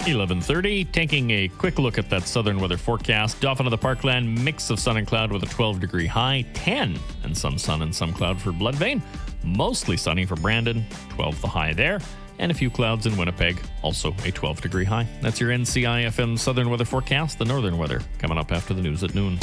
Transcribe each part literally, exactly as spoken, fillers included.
eleven thirty, taking a quick look at that southern weather forecast. Dauphin of the Parkland, mix of sun and cloud with a twelve degree high, ten and some sun and some cloud for Bloodvein. Mostly sunny for Brandon, twelve the high there, and a few clouds in Winnipeg, also a twelve degree high. That's your N C I F M southern weather forecast. The northern weather coming up after the news at noon.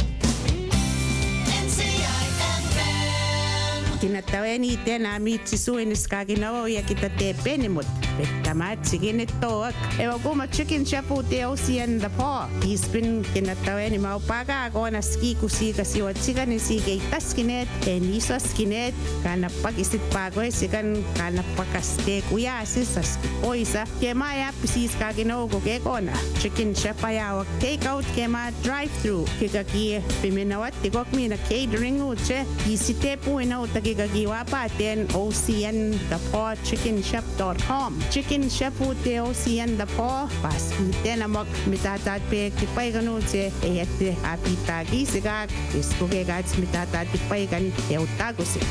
Kinataweni tena mitsi suiniska kinao ja kita te penimut. Pettamatsi kinittoak. Ewa kuma chicken chapu te osien da po. Ispin kinataweni maupaga kona ski kusika siwa chicken sige taskinet eniso skinet kana pakisit pago sikan kana pakaste kuya sisas oisa kemaya pisiska kinao ko ke kona. Chicken chapaya wak take out kema drive through kikaki piminawat tikok mina catering uche isite puina utaki Gagiwapa ten O C N the paw chicken shop dot com. Chicken shop ute O C N the paw pas ten amok mitatat pe tipay ganutse eyate apitagi sigak iskuge gats mitatat tipay gan eutagose.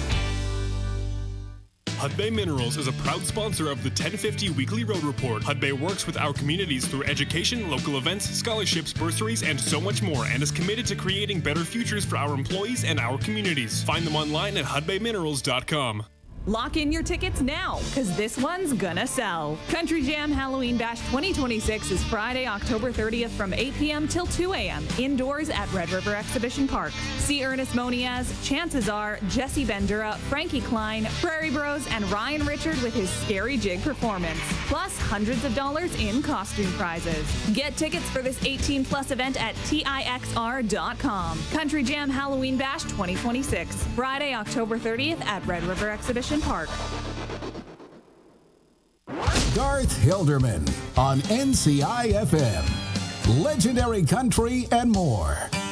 Hudbay Minerals is a proud sponsor of the ten fifty Weekly Road Report. Hudbay works with our communities through education, local events, scholarships, bursaries, and so much more, and is committed to creating better futures for our employees and our communities. Find them online at hudbay minerals dot com. Lock in your tickets now, because this one's gonna sell. Country Jam Halloween Bash twenty twenty-six is Friday, October thirtieth from eight p.m. till two a.m. indoors at Red River Exhibition Park. See Ernest Moniaz, Chances Are, Jesse Bandura, Frankie Klein, Prairie Bros, and Ryan Richard with his Scary Jig performance, plus hundreds of dollars in costume prizes. Get tickets for this eighteen plus event at T I X R dot com. Country Jam Halloween Bash twenty twenty-six, Friday, October thirtieth at Red River Exhibition Park. Garth Hilderman on N C I F M. Legendary country and more.